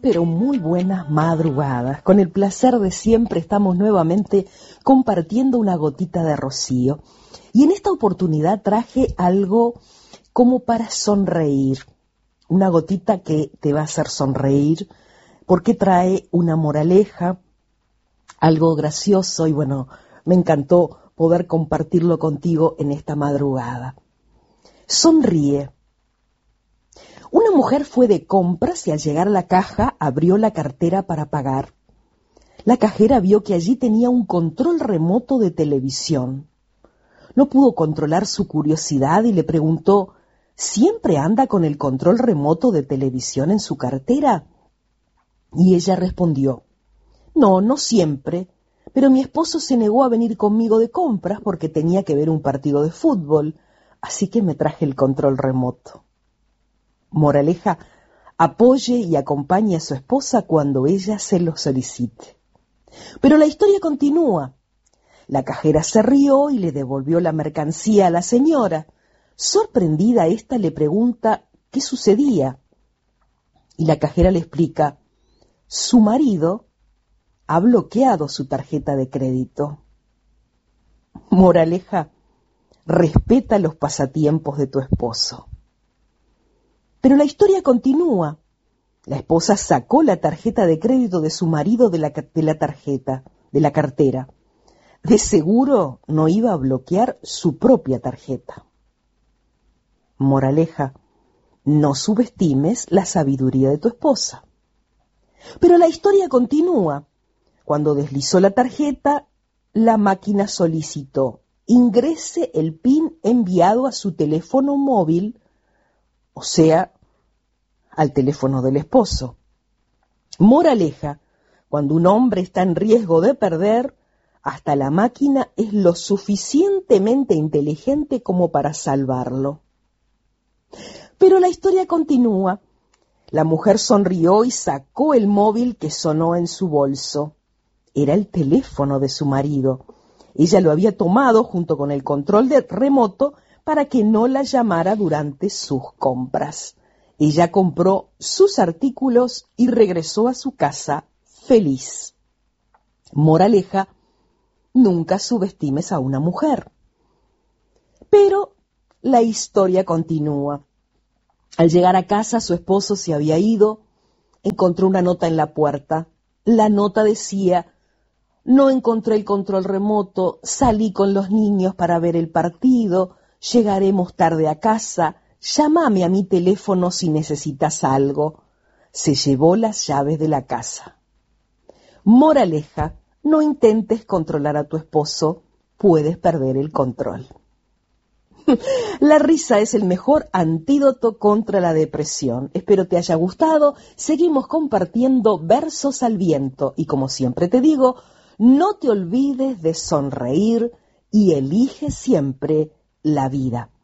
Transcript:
pero muy buenas madrugadas. Con el placer de siempre estamos nuevamente compartiendo una gotita de rocío. Y en esta oportunidad traje algo como para sonreír. Una gotita que te va a hacer sonreír porque trae una moraleja, algo gracioso y bueno, me encantó poder compartirlo contigo en esta madrugada. Sonríe. Una mujer fue de compras y al llegar a la caja abrió la cartera para pagar. La cajera vio que allí tenía un control remoto de televisión. No pudo controlar su curiosidad y le preguntó, ¿siempre anda con el control remoto de televisión en su cartera? Y ella respondió, no, no siempre, pero mi esposo se negó a venir conmigo de compras porque tenía que ver un partido de fútbol, así que me traje el control remoto. Moraleja, apoye y acompañe a su esposa cuando ella se lo solicite. Pero la historia continúa. La cajera se rió y le devolvió la mercancía a la señora. Sorprendida, ésta le pregunta qué sucedía. Y la cajera le explica, su marido ha bloqueado su tarjeta de crédito. Moraleja, respeta los pasatiempos de tu esposo. Pero la historia continúa. La esposa sacó la tarjeta de crédito de su marido de la cartera. De seguro no iba a bloquear su propia tarjeta. Moraleja, no subestimes la sabiduría de tu esposa. Pero la historia continúa. Cuando deslizó la tarjeta, la máquina solicitó, ingrese el PIN enviado a su teléfono móvil, o sea, al teléfono del esposo. Moraleja, cuando un hombre está en riesgo de perder, hasta la máquina es lo suficientemente inteligente como para salvarlo. Pero la historia continúa. La mujer sonrió y sacó el móvil que sonó en su bolso. Era el teléfono de su marido. Ella lo había tomado junto con el control remoto para que no la llamara durante sus compras. Ella compró sus artículos y regresó a su casa feliz. Moraleja, nunca subestimes a una mujer. Pero la historia continúa. Al llegar a casa, su esposo se había ido, encontró una nota en la puerta. La nota decía, no encontré el control remoto, salí con los niños para ver el partido, llegaremos tarde a casa, llámame a mi teléfono si necesitas algo. Se llevó las llaves de la casa. Moraleja, no intentes controlar a tu esposo, puedes perder el control. La risa es el mejor antídoto contra la depresión. Espero te haya gustado. Seguimos compartiendo versos al viento y como siempre te digo, no te olvides de sonreír y elige siempre la vida.